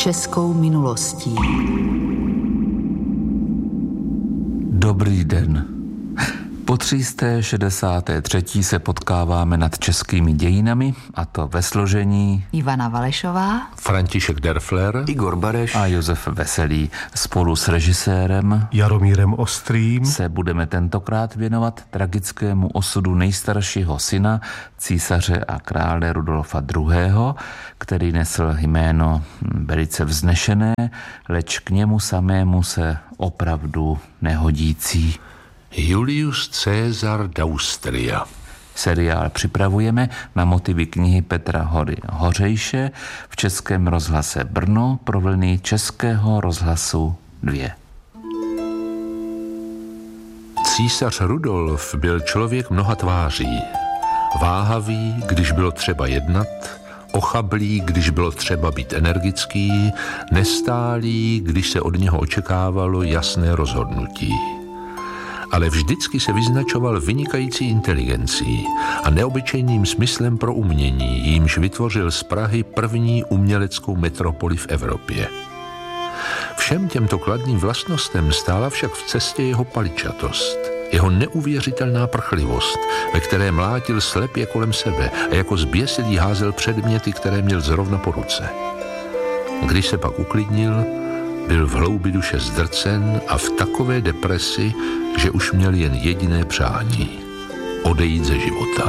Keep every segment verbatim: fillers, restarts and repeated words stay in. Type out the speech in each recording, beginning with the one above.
českou minulostí. Dobrý den. Po tři sta šedesáté třetí se potkáváme nad českými dějinami, a to ve složení Ivana Valešová, František Derfler, Igor Bareš a Josef Veselý. Spolu s režisérem Jaromírem Ostrým se budeme tentokrát věnovat tragickému osudu nejstaršího syna, císaře a krále Rudolfa druhého., který nesl jméno velice vznešené, leč k němu samému se opravdu nehodící. Julius Caesar d'Austria. Seriál připravujeme na motivy knihy Petra Hory Hořejše v Českém rozhlase Brno pro vlny Českého rozhlasu dva. Císař Rudolf byl člověk mnoha tváří. Váhavý, když bylo třeba jednat, ochablý, když bylo třeba být energický, nestálý, když se od něho očekávalo jasné rozhodnutí. Ale vždycky se vyznačoval vynikající inteligencí a neobyčejným smyslem pro umění, jímž vytvořil z Prahy první uměleckou metropoli v Evropě. Všem těmto kladným vlastnostem stála však v cestě jeho paličatost, jeho neuvěřitelná prchlivost, ve které mlátil slepě kolem sebe a jako zběsilý házel předměty, které měl zrovna po ruce. Když se pak uklidnil, byl v hloubi duše zdrcen a v takové depresi, že už měl jen jediné přání – odejít ze života.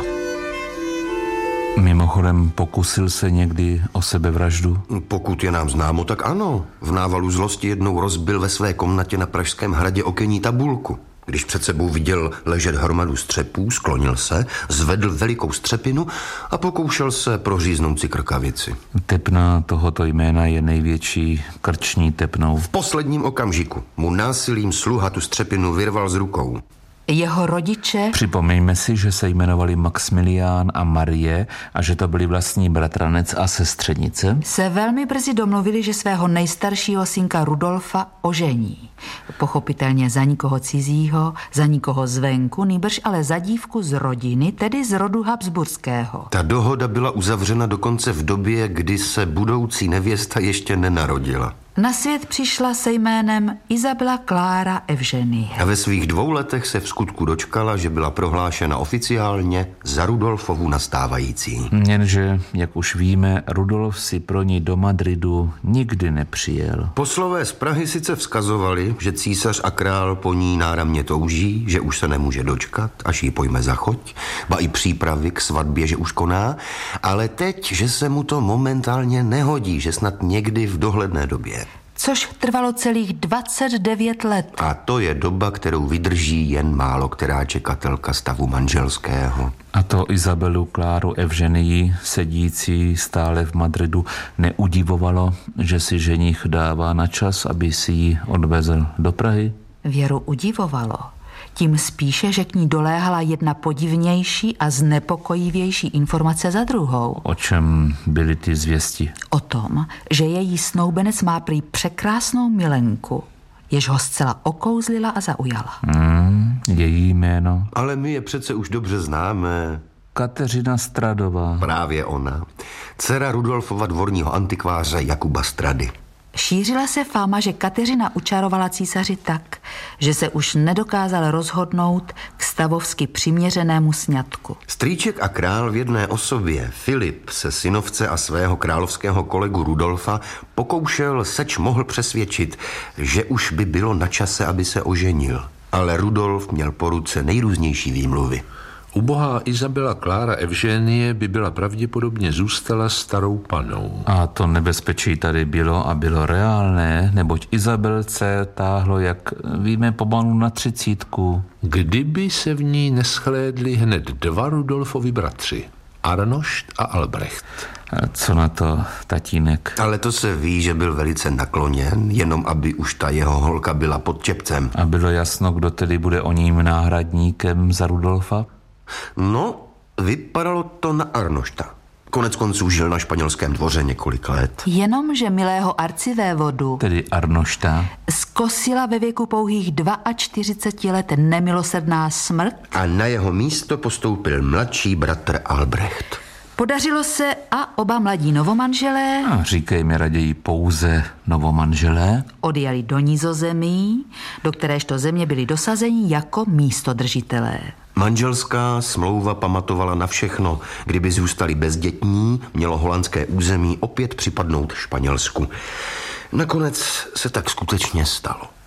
Mimochodem, pokusil se někdy o sebevraždu? Pokud je nám známo, tak ano. V návalu zlosti jednou rozbil ve své komnatě na Pražském hradě okenní tabulku. Když před sebou viděl ležet hromadu střepů, sklonil se, zvedl velikou střepinu a pokoušel se proříznout si krkavici. Tepna tohoto jména je největší krční tepnou. V posledním okamžiku mu násilím sluha tu střepinu vyrval z rukou. Jeho rodiče... Připomeňme si, že se jmenovali Maxmilián a Marie a že to byli vlastní bratranec a sestřenice. Se velmi brzy domluvili, že svého nejstaršího synka Rudolfa ožení. Pochopitelně za nikoho cizího, za nikoho zvenku, nýbrž ale za dívku z rodiny, tedy z rodu Habsburského. Ta dohoda byla uzavřena dokonce v době, kdy se budoucí nevěsta ještě nenarodila. Na svět přišla se jménem Isabela Klára Evženie. A ve svých dvou letech se v skutku dočkala, že byla prohlášena oficiálně za Rudolfovu nastávající. Jenže, jak už víme, Rudolf si pro ní do Madridu nikdy nepřijel. Poslové z Prahy sice vzkazovali, že císař a král po ní náramně touží, že už se nemůže dočkat, až ji pojme za choť, ba i přípravy k svatbě, že už koná, ale teď, že se mu to momentálně nehodí, že snad někdy v dohledné době. Což trvalo celých dvacet devět let. A to je doba, kterou vydrží jen málo která čekatelka stavu manželského. A to Isabelu Kláru Evženii, sedící stále v Madridu, neudivovalo, že si ženich dává na čas, aby si ji odvezl do Prahy? Věru udivovalo. Tím spíše, že k ní doléhala jedna podivnější a znepokojivější informace za druhou. O čem byly ty zvěsti? O tom, že její snoubenec má prý překrásnou milenku, jež ho zcela okouzlila a zaujala. Hmm, její jméno? Ale my je přece už dobře známe. Kateřina Stradová. Právě ona. Dcera Rudolfova dvorního antikváře Jakuba Strady. Šířila se fáma, že Kateřina učarovala císaři tak, že se už nedokázal rozhodnout k stavovsky přiměřenému sňatku. Strýček a král v jedné osobě, Filip, se synovce a svého královského kolegu Rudolfa pokoušel, seč mohl přesvědčit, že už by bylo na čase, aby se oženil. Ale Rudolf měl po ruce nejrůznější výmluvy. Ubohá Isabela Klára Evženie by byla pravděpodobně zůstala starou panou. A to nebezpečí tady bylo a bylo reálné, neboť Izabelce táhlo, jak víme, pomalu na třicítku. Kdyby se v ní neschlédli hned dva Rudolfovi bratři, Arnošt a Albrecht. A co na to tatínek? Ale to se ví, že byl velice nakloněn, jenom aby už ta jeho holka byla pod čepcem. A bylo jasno, kdo tedy bude o ním náhradníkem za Rudolfa? No, vypadalo to na Arnošta. Konec konců žil na španělském dvoře několik let. Jenomže milého arcivévodu, tedy Arnošta, zkosila ve věku pouhých čtyřicet dva let nemilosrdná smrt a na jeho místo postoupil mladší bratr Albrecht. Podařilo se a oba mladí novomanželé, A říkej mi raději pouze novomanželé, odjeli do Nizozemí, do kteréžto země byli dosazeni jako místodržitelé. Manželská smlouva pamatovala na všechno. Kdyby zůstali bezdětní, mělo holandské území opět připadnout Španělsku. Nakonec se tak skutečně stalo.